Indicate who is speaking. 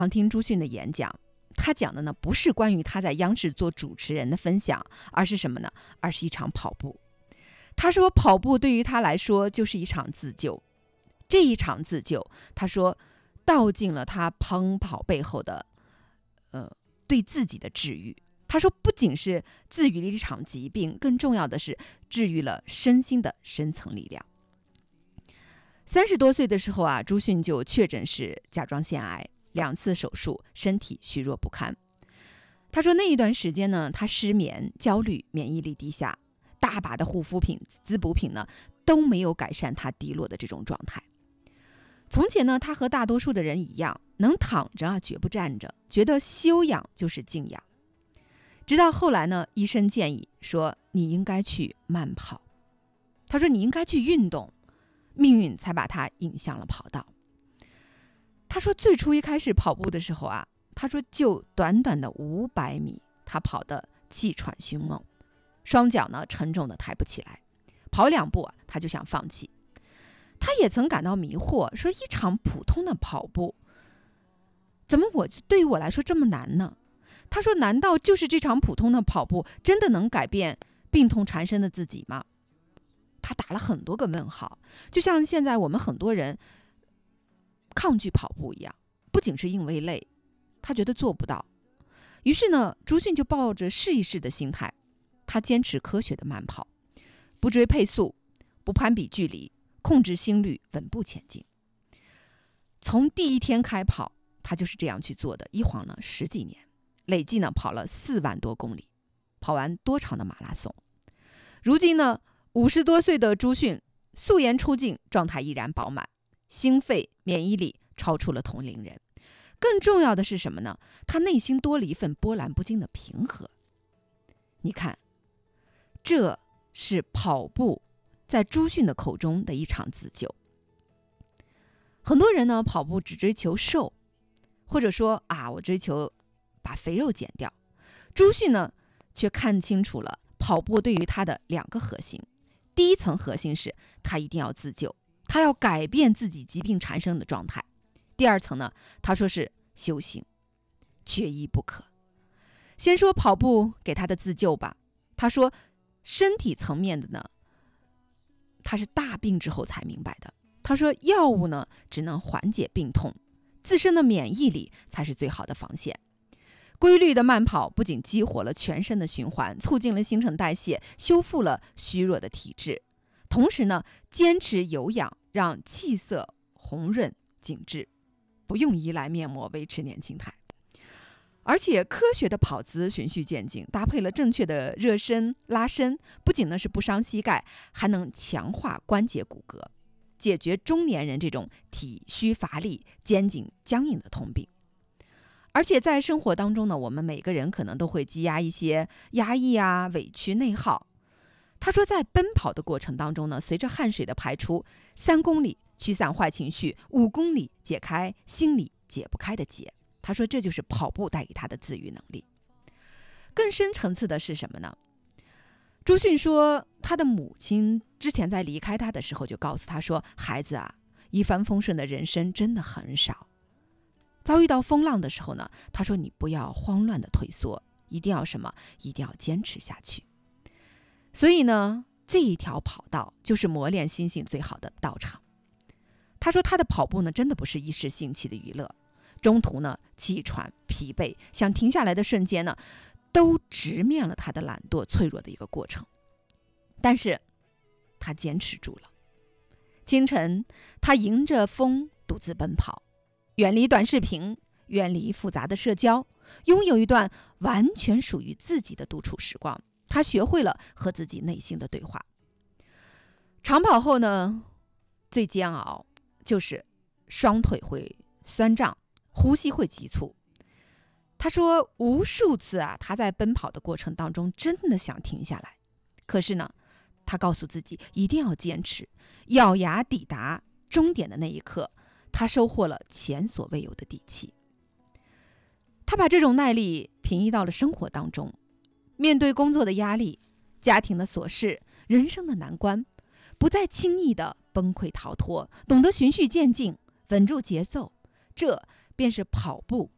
Speaker 1: 听朱迅的演讲，他讲的呢不是关于他在央视做主持人的分享，而是什么呢？而是一场跑步。他说跑步对于他来说就是一场自救，这一场自救，他说道尽了他奔跑背后的对自己的治愈。他说不仅是治愈了一场疾病，更重要的是治愈了身心的深层力量。30多岁的时候啊，朱迅就确诊是甲状腺癌，2次手术，身体虚弱不堪。他说那一段时间呢，他失眠、焦虑、免疫力低下，大把的护肤品、滋补品呢都没有改善他低落的这种状态。从前呢，他和大多数的人一样，能躺着啊，绝不站着，觉得休养就是静养。直到后来呢，医生建议说你应该去慢跑，他说你应该去运动，命运才把他引向了跑道。他说最初一开始跑步的时候啊，他说就短短的500米，他跑得气喘吁猛，双脚呢沉重的抬不起来，跑2步啊他就想放弃。他也曾感到迷惑，说一场普通的跑步怎么对于我来说这么难呢？他说难道就是这场普通的跑步真的能改变病痛缠身的自己吗？他打了很多个问号，就像现在我们很多人抗拒跑步一样，不仅是因为累，他觉得做不到。于是呢，朱迅就抱着试一试的心态，他坚持科学的慢跑，不追配速，不攀比距离，控制心率，稳步前进。从第一天开跑，他就是这样去做的，一晃呢10几年，累计呢跑了4万多公里，跑完多长的马拉松。如今呢50多岁的朱迅素颜出镜，状态依然饱满，心肺免疫力超出了同龄人。更重要的是什么呢？他内心多了一份波澜不惊的平和。你看，这是跑步在朱迅的口中的一场自救。很多人呢跑步只追求瘦，或者说我追求把肥肉减掉。朱迅呢却看清楚了跑步对于他的2个核心。第一层核心是他一定要自救，他要改变自己疾病缠身的状态。第2层呢，他说是修行，缺一不可。先说跑步给他的自救吧。他说身体层面的呢，他是大病之后才明白的。他说药物呢只能缓解病痛，自身的免疫力才是最好的防线。规律的慢跑不仅激活了全身的循环，促进了新陈代谢，修复了虚弱的体质，同时呢，坚持有氧，让气色红润紧致，不用依赖面膜维持年轻态。而且科学的跑姿循序渐进，搭配了正确的热身拉伸，不仅呢是不伤膝盖，还能强化关节骨骼，解决中年人这种体虚乏力、肩颈僵硬的通病。而且在生活当中呢，我们每个人可能都会积压一些压抑啊、委屈、内耗。他说在奔跑的过程当中呢，随着汗水的排出，3公里驱散坏情绪，5公里解开心里解不开的结。他说这就是跑步带给他的自愈能力。更深层次的是什么呢？朱迅说他的母亲之前在离开他的时候就告诉他说，孩子啊，一帆风顺的人生真的很少，遭遇到风浪的时候呢，他说你不要慌乱的退缩，一定要什么？一定要坚持下去。所以呢，这一条跑道就是磨练心性最好的道场。他说他的跑步呢，真的不是一时兴起的娱乐，中途呢气喘疲惫，想停下来的瞬间呢，都直面了他的懒惰脆弱的一个过程。但是他坚持住了。清晨他迎着风独自奔跑，远离短视频，远离复杂的社交，拥有一段完全属于自己的独处时光。他学会了和自己内心的对话。长跑后呢，最煎熬就是双腿会酸胀，呼吸会急促。他说无数次啊，他在奔跑的过程当中真的想停下来，可是呢，他告诉自己一定要坚持，咬牙抵达终点的那一刻，他收获了前所未有的底气。他把这种耐力平移到了生活当中，面对工作的压力、家庭的琐事、人生的难关，不再轻易的崩溃逃脱，懂得循序渐进，稳住节奏，这便是跑步